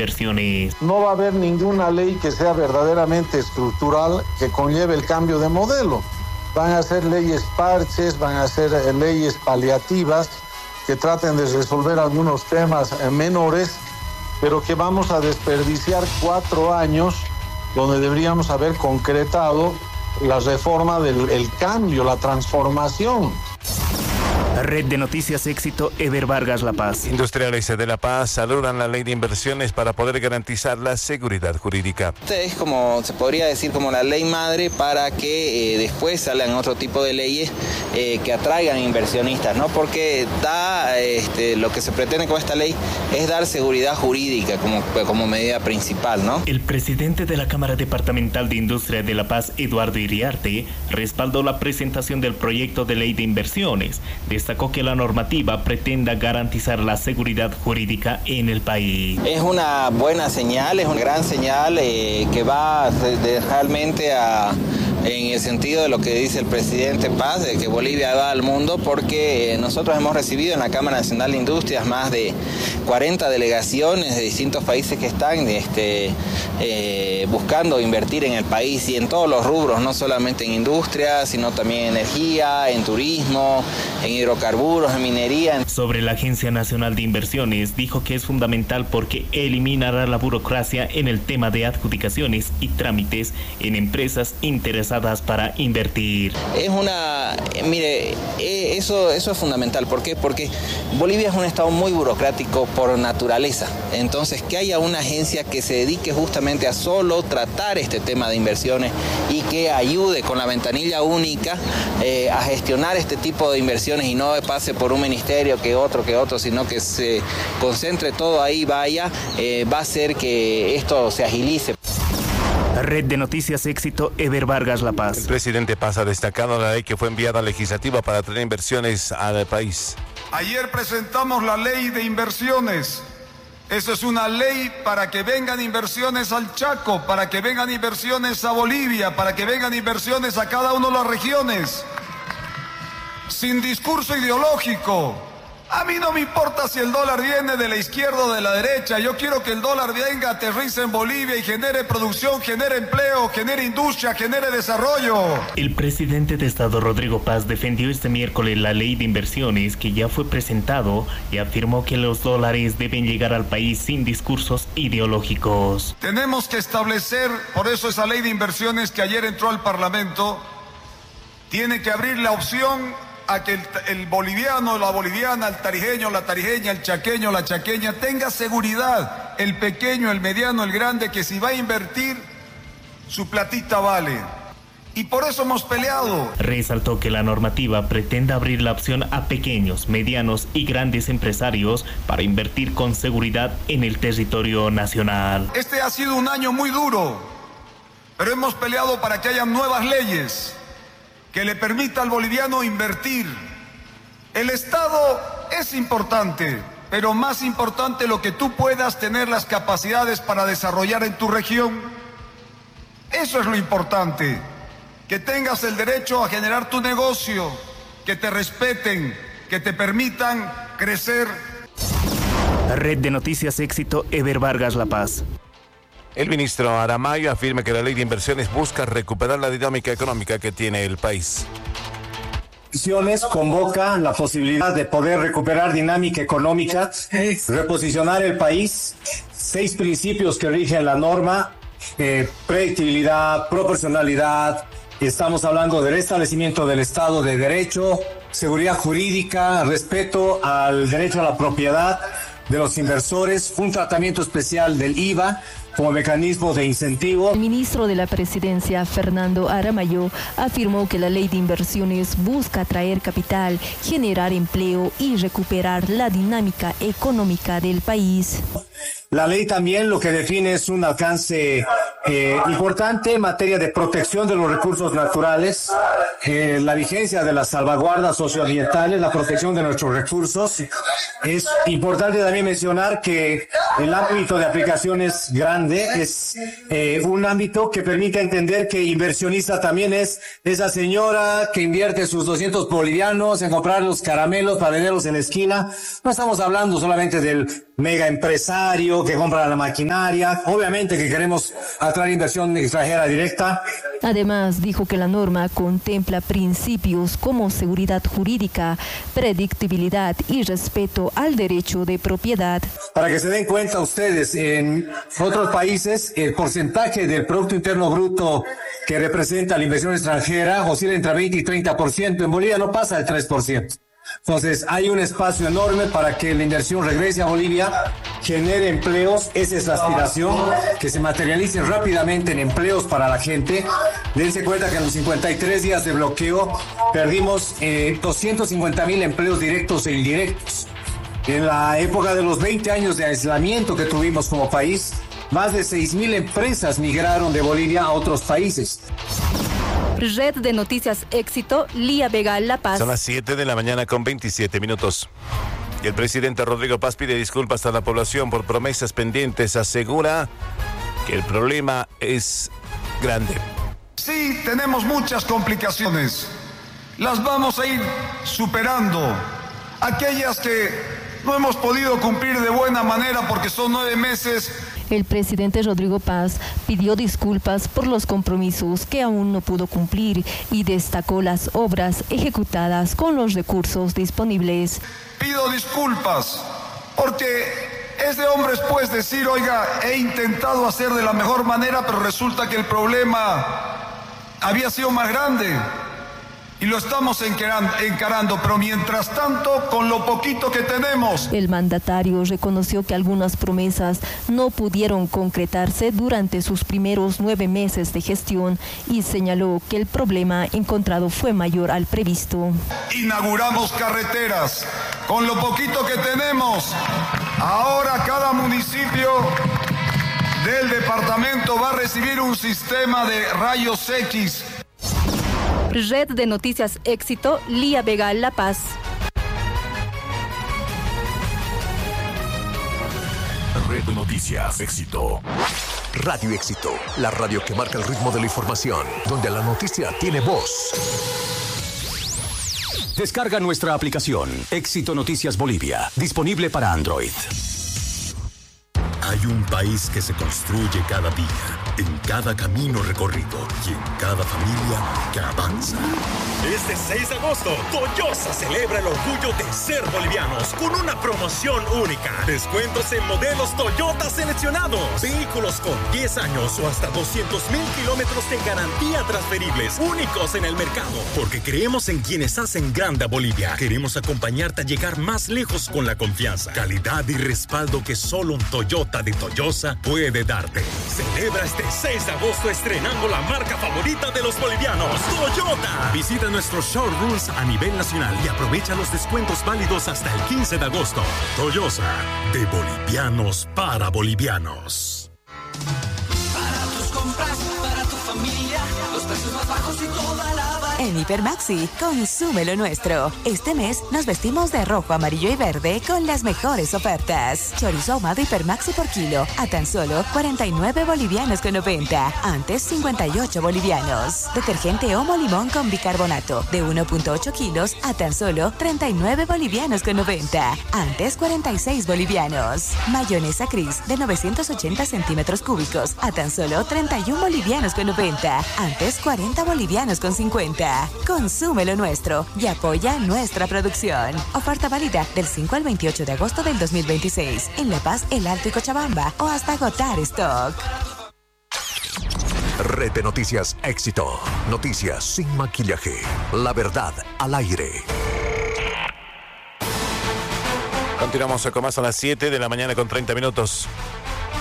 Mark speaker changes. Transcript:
Speaker 1: inversiones.
Speaker 2: No va a haber ninguna ley que sea verdaderamente estructural que conlleve el cambio de modelo. Van a ser leyes parches, van a ser leyes paliativas que traten de resolver algunos temas menores, pero que vamos a desperdiciar 4 años donde deberíamos haber concretado la reforma del cambio, la transformación.
Speaker 1: Red de Noticias Éxito, Eber Vargas, La Paz.
Speaker 3: Industriales de La Paz saludan la ley de inversiones para poder garantizar la seguridad jurídica.
Speaker 4: Es como, se podría decir, como la ley madre para que después salgan otro tipo de leyes que atraigan inversionistas, ¿no? Porque lo que se pretende con esta ley es dar seguridad jurídica como medida principal, ¿no?
Speaker 1: El presidente de la Cámara Departamental de Industria de La Paz, Eduardo Iriarte, respaldó la presentación del proyecto de ley de inversiones. Destacó que la normativa pretenda garantizar la seguridad jurídica en el país.
Speaker 4: Es una buena señal, es una gran señal que va realmente en el sentido de lo que dice el presidente Paz, de que Bolivia va al mundo, porque nosotros hemos recibido en la Cámara Nacional de Industrias más de 40 delegaciones de distintos países que están buscando invertir en el país y en todos los rubros, no solamente en industria, sino también en energía, en turismo, en hidrocarburos, en minería.
Speaker 1: Sobre la Agencia Nacional de Inversiones, dijo que es fundamental porque eliminará la burocracia en el tema de adjudicaciones y trámites en empresas interesadas para invertir.
Speaker 4: Eso es fundamental. ¿Por qué? Porque Bolivia es un estado muy burocrático por naturaleza. Entonces, que haya una agencia que se dedique justamente a solo tratar este tema de inversiones y que ayude con la ventanilla única a gestionar este tipo de inversiones y no pase por un ministerio que otro, sino que se concentre todo ahí, va a hacer que esto se agilice.
Speaker 1: Red de Noticias Éxito, Eber Vargas, La Paz.
Speaker 3: El presidente Paz ha destacado la ley que fue enviada a legislativa para traer inversiones al país.
Speaker 5: Ayer presentamos la ley de inversiones. Esa es una ley para que vengan inversiones al Chaco, para que vengan inversiones a Bolivia, para que vengan inversiones a cada una de las regiones. Sin discurso ideológico. A mí no me importa si el dólar viene de la izquierda o de la derecha. Yo quiero que el dólar venga, aterrice en Bolivia y genere producción, genere empleo, genere industria, genere desarrollo.
Speaker 1: El presidente de Estado, Rodrigo Paz, defendió este miércoles la ley de inversiones que ya fue presentado y afirmó que los dólares deben llegar al país sin discursos ideológicos.
Speaker 5: Tenemos que establecer, por eso esa ley de inversiones que ayer entró al Parlamento, tiene que abrir la opción a que el boliviano, la boliviana, el tarijeño, la tarijeña, el chaqueño, la chaqueña tenga seguridad, el pequeño, el mediano, el grande, que si va a invertir, su platita vale. Y por eso hemos peleado.
Speaker 1: Resaltó que la normativa pretende abrir la opción a pequeños, medianos y grandes empresarios para invertir con seguridad en el territorio nacional.
Speaker 5: Este ha sido un año muy duro, pero hemos peleado para que haya nuevas leyes que le permita al boliviano invertir. El Estado es importante, pero más importante lo que tú puedas tener las capacidades para desarrollar en tu región. Eso es lo importante, que tengas el derecho a generar tu negocio, que te respeten, que te permitan crecer.
Speaker 1: Red de Noticias Éxito, Eber Vargas, La Paz.
Speaker 3: El ministro Aramayo afirma que la ley de inversiones busca recuperar la dinámica económica que tiene el país.
Speaker 6: Convoca la posibilidad de poder recuperar dinámica económica, reposicionar el país, 6 principios que rigen la norma, predictibilidad, proporcionalidad, estamos hablando del restablecimiento del Estado de Derecho, seguridad jurídica, respeto al derecho a la propiedad de los inversores, un tratamiento especial del IVA como mecanismo de incentivo.
Speaker 7: El ministro de la Presidencia, Fernando Aramayo, afirmó que la ley de inversiones busca atraer capital, generar empleo y recuperar la dinámica económica del país.
Speaker 6: La ley también lo que define es un alcance importante en materia de protección de los recursos naturales, la vigencia de las salvaguardas socioambientales, la protección de nuestros recursos. Es importante también mencionar que El ámbito de aplicación es grande, es un ámbito que permite entender que inversionista también es esa señora que invierte sus 200 bolivianos en comprar los caramelos para venderlos en la esquina. No estamos hablando solamente del mega empresario que compra la maquinaria. Obviamente que queremos atraer inversión extranjera directa.
Speaker 7: Además, dijo que la norma contempla principios como seguridad jurídica, predictibilidad y respeto al derecho de propiedad.
Speaker 6: Para que se den cuenta ustedes, en otros países el porcentaje del Producto Interno Bruto que representa la inversión extranjera oscila entre 20 y 30%. En Bolivia no pasa el 3%. Entonces hay un espacio enorme para que la inversión regrese a Bolivia, genere empleos. Esa es la aspiración, que se materialicen rápidamente en empleos para la gente. Dense cuenta que en los 53 días de bloqueo perdimos 250,000 empleos directos e indirectos. En la época de los 20 años de aislamiento que tuvimos como país, más de 6,000 empresas migraron de Bolivia a otros países.
Speaker 8: Red de Noticias Éxito, Lía Vega, La Paz.
Speaker 3: Son las 7 de la mañana con 27 minutos. Y el presidente Rodrigo Paz pide disculpas a la población por promesas pendientes. Asegura que el problema es grande.
Speaker 5: Sí, tenemos muchas complicaciones. Las vamos a ir superando. Aquellas que no hemos podido cumplir de buena manera porque son 9 meses.
Speaker 7: El presidente Rodrigo Paz pidió disculpas por los compromisos que aún no pudo cumplir y destacó las obras ejecutadas con los recursos disponibles.
Speaker 5: Pido disculpas porque es de hombres pues decir, oiga, he intentado hacer de la mejor manera, pero resulta que el problema había sido más grande. Y lo estamos encarando, pero mientras tanto, con lo poquito que tenemos.
Speaker 7: El mandatario reconoció que algunas promesas no pudieron concretarse durante sus primeros 9 meses de gestión y señaló que el problema encontrado fue mayor al previsto.
Speaker 5: Inauguramos carreteras, con lo poquito que tenemos. Ahora cada municipio del departamento va a recibir un sistema de rayos X.
Speaker 8: Red de Noticias Éxito, Lía Vega, La Paz.
Speaker 9: Red de Noticias Éxito. Radio Éxito, la radio que marca el ritmo de la información, donde la noticia tiene voz. Descarga nuestra aplicación Éxito Noticias Bolivia, disponible para Android. Hay un país que se construye cada día, en cada camino recorrido y en cada familia que avanza.
Speaker 10: Este 6 de agosto, Toyosa celebra el orgullo de ser bolivianos con una promoción única. Descuentos en modelos Toyota seleccionados. Vehículos con 10 años o hasta 200,000 kilómetros de garantía transferibles, únicos en el mercado. Porque creemos en quienes hacen grande a Bolivia. Queremos acompañarte a llegar más lejos con la confianza, calidad y respaldo que solo un Toyota de Toyosa puede darte. Celebra este 6 de agosto estrenando la marca favorita de los bolivianos, Toyota. Visita nuestros showrooms a nivel nacional y aprovecha los descuentos válidos hasta el 15 de agosto. Toyosa, de bolivianos para bolivianos.
Speaker 11: Para tus compras, para tu familia, los precios más bajos y toda la variedad.
Speaker 12: En Hipermaxi, consume lo nuestro. Este mes nos vestimos de rojo, amarillo y verde con las mejores ofertas. Chorizo ahumado Hipermaxi por kilo a tan solo 49 bolivianos con 90. Antes 58 bolivianos. Detergente Omo Limón con bicarbonato de 1.8 kilos a tan solo 39 bolivianos con 90. Antes 46 bolivianos. Mayonesa Cris de 980 centímetros cúbicos a tan solo 31 bolivianos con 90. Antes 40 bolivianos con 50. Consume lo nuestro y apoya nuestra producción. Oferta válida del 5 al 28 de agosto del 2026 en La Paz, El Alto y Cochabamba o hasta agotar stock.
Speaker 9: Red de Noticias Éxito. Noticias sin maquillaje. La verdad al aire.
Speaker 3: Continuamos con más a las 7 de la mañana con 30 minutos.